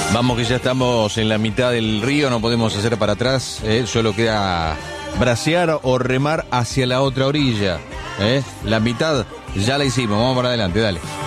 Vamos que ya estamos en la mitad del río, no podemos hacer para atrás, solo queda bracear o remar hacia la otra orilla. La mitad ya la hicimos, vamos para adelante, dale.